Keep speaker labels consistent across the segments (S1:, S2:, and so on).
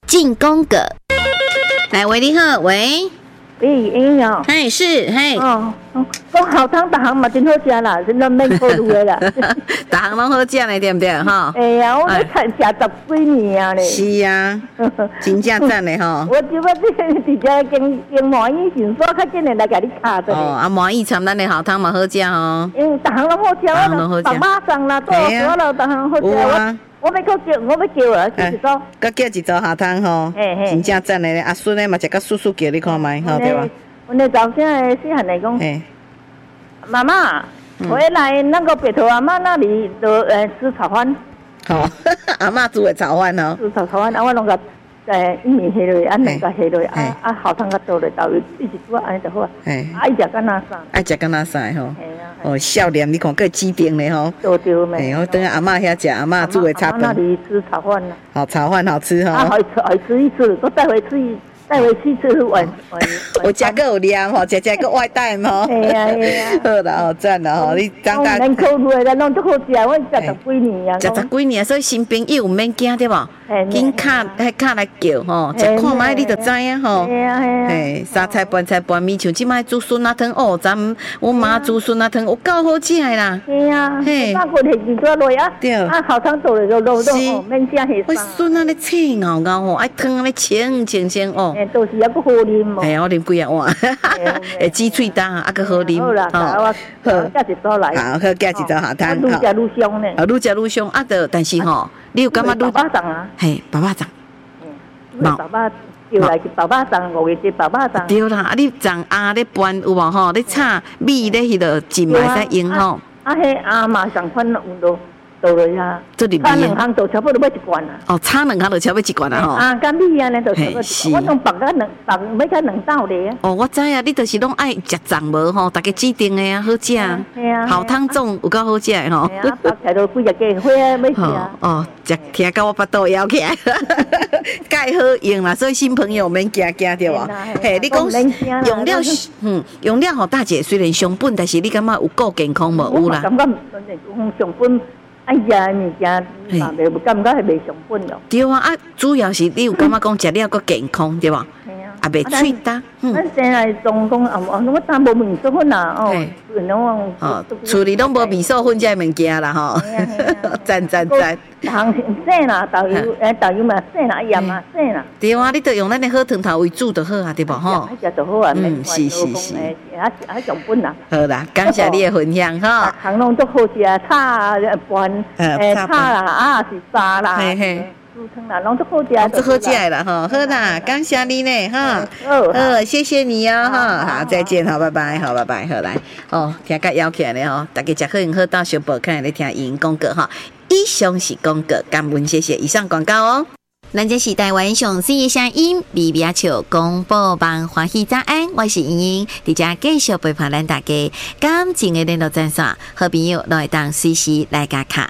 S1: 进宫格。来，喂，你好，喂，
S2: 英哦，
S1: 嘿，是，嘿，
S2: 讲好汤逐项嘛真好食啦，真都免考虑的啦。
S1: 逐项拢好食呢，对不对？哈。
S2: 哎呀，我咧食10几年啊咧。
S1: 是啊，真正赞的吼。
S2: 我就要直接经满意上所较紧的来甲你敲的。
S1: 哦，满意参咱的好汤嘛好食哦。
S2: 因为逐项拢好食，我白马上啦，做了逐项好食。有啊。我要叫啊，叫一组。
S1: 佮叫一组下汤吼，真正赞的咧。阿孙的嘛，一个叔叔叫你看卖，吼对吧？
S2: 我那早先的细汉来讲，妈妈，回来那个北头阿妈那里的吃炒饭。
S1: 好，阿妈煮的炒饭哦。
S2: 煮炒饭，我拢个伊面下落，两个下落，好汤个倒落豆一起煮，安尼就好啊。伊食干哪啥？爱
S1: 食干哪啥吼？哦，笑脸你看个机灵咧吼。对没？我等下阿妈遐食，阿妈煮的炒饭。
S2: 那里吃炒饭呢？
S1: 好，炒饭好吃哈。
S2: 好吃一次，都带回去吃晚。
S1: 我食个有量吼，食个外带吼。
S2: 系啊。
S1: 好啦，好赞啦吼，你长大。
S2: 咱考虑的，拢足好食，我食10几年啊。
S1: 食10几年，所以新朋友唔免惊对无？紧卡来叫吼，食看卖你就知影吼。嘿，三菜半菜半米，像即摆煮酸辣汤哦，我妈煮酸辣汤，有够好食的啦。
S2: 嘿啊，嘿，大骨下几撮落啊。对。啊，好汤做了就免加下酸。
S1: 我酸啊咧青熬熬吼，爱汤咧清哦。
S2: 都是还佫好啉哦。
S1: 系啊，我啉几啊碗，会挤喙焦，啊佫好啉。
S2: 好啦，好，加一组来。
S1: 好，加一组下汤。
S2: 愈食愈香呢。
S1: 愈食愈香，啊着，但是吼，你有感觉
S2: 爸爸掌啊？
S1: 嘿，爸爸掌。
S2: 爸爸叫来爸爸掌，5月节爸爸掌。
S1: 对啦，啊你掌鸭咧拌有无吼？你炒米咧迄个浸嘛会使用吼。
S2: 啊，迄鸭嘛上款有都。倒落呀，炒2项就差不多要1罐啦。
S1: 哦，炒2项就差不多1罐啦吼。
S2: 啊，甲米安尼就差不多。我用放要甲2道咧。
S1: 哦，我知啊，你就是拢爱食粽无吼，大家指定的啊，好食。好汤粽有够好食的吼。
S2: 包起来都几只鸡花要食。
S1: 哦，听到我巴肚摇起来，介好用啦，所以新朋友免惊对无？嘿，你讲用了吼，大姐虽然上本，但是你感觉有够健康无？有啦。
S2: 感觉上本。哎呀，物件嘛袂感觉系袂上本咯。
S1: 对啊，主要是你有感觉讲食了个健康，对吧？系啊，也袂脆焦。
S2: 咱生来总讲我当无面做粉啦，
S1: 厝里拢无味素粉这物件啦吼。赞。
S2: 行生啦，豆油嘛生啦，盐嘛生啦。
S1: 对啊，你着用咱的好汤头为主就好啊，对无吼？
S2: 食就好啊，
S1: 是。
S2: 还上本啦。
S1: 好啦，感谢你的分享哈。
S2: 行拢都好食，炒拌炒啦，啊是沙啦，煮汤啦，拢都好食。
S1: 都好食啦哈，好啦，感谢你呢哈。好，谢谢你哦哈，好，再见哈，拜拜，好，拜拜，好来，哦，听甲邀起来呢吼，大家食好用好到小宝看来听语音广告哈。以上是广告，感恩谢谢以上广告哦。咱这是台湾上水的声音，微微笑广播网欢喜早安，我是莹莹，伫遮继续陪伴咱大家。感情的联络专线，好朋友都会当随时来加卡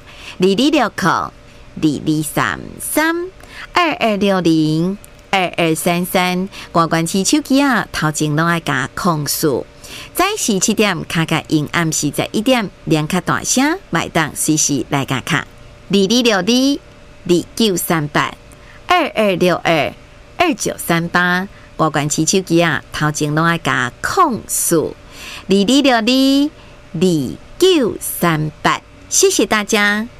S1: 226022332233，关关起手机啊，头前拢爱加控诉。早时7点，卡卡因暗时11点，连卡大声，买当随时来加卡2262293822622938，挂关起手机啊，头前拢爱加控诉22622938，谢谢大家。